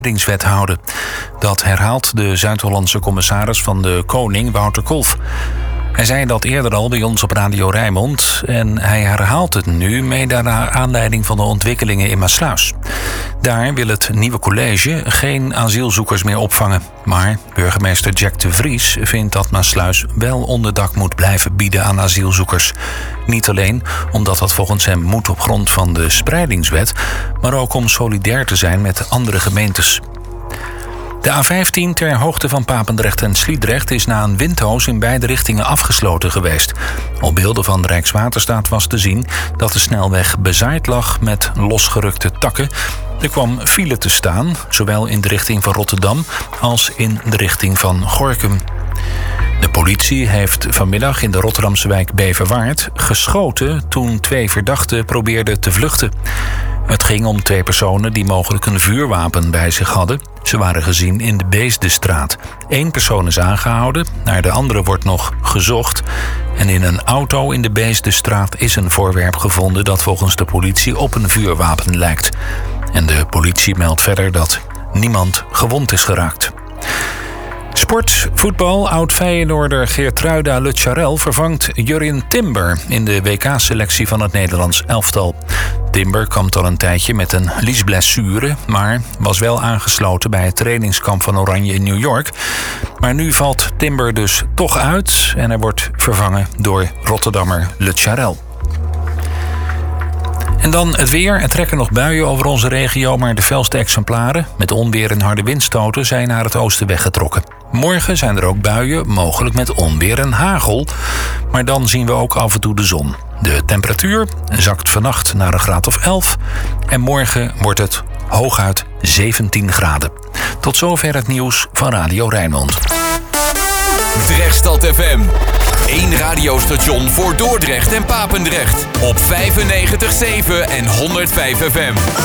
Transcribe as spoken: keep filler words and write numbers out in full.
spreidingswet houden. Dat herhaalt de Zuid-Hollandse commissaris van de Koning, Wouter Kolff. Hij zei dat eerder al bij ons op Radio Rijnmond en hij herhaalt het nu mede naar aanleiding van de ontwikkelingen in Maassluis. Daar wil het nieuwe college geen asielzoekers meer opvangen. Maar burgemeester Jack de Vries vindt dat Maassluis wel onderdak moet blijven bieden aan asielzoekers. Niet alleen omdat dat volgens hem moet op grond van de spreidingswet, maar ook om solidair te zijn met andere gemeentes. De A vijftien ter hoogte van Papendrecht en Sliedrecht is na een windhoos in beide richtingen afgesloten geweest. Op beelden van Rijkswaterstaat was te zien dat de snelweg bezaaid lag met losgerukte takken. Er kwam file te staan, zowel in de richting van Rotterdam als in de richting van Gorinchem. De politie heeft vanmiddag in de Rotterdamse wijk Beverwaard geschoten toen twee verdachten probeerden te vluchten. Het ging om twee personen die mogelijk een vuurwapen bij zich hadden. Ze waren gezien in de Beesdestraat. Eén persoon is aangehouden, naar de andere wordt nog gezocht. En in een auto in de Beesdestraat is een voorwerp gevonden dat volgens de politie op een vuurwapen lijkt. En de politie meldt verder dat niemand gewond is geraakt. Sport, voetbal, oud-Feyenoorder Geertruida Le Charel vervangt Jurrien Timber in de W K-selectie van het Nederlands elftal. Timber kampt al een tijdje met een liesblessure, maar was wel aangesloten bij het trainingskamp van Oranje in New York. Maar nu valt Timber dus toch uit en hij wordt vervangen door Rotterdammer Le Charel. En dan het weer. Er trekken nog buien over onze regio, maar de felste exemplaren met onweer en harde windstoten zijn naar het oosten weggetrokken. Morgen zijn er ook buien, mogelijk met onweer en hagel. Maar dan zien we ook af en toe de zon. De temperatuur zakt vannacht naar een graad of elf. En morgen wordt het hooguit zeventien graden. Tot zover het nieuws van Radio Rijnmond. Drechtstad F M. Eén radiostation voor Dordrecht en Papendrecht. Op vijfennegentig komma zeven en honderdvijf F M.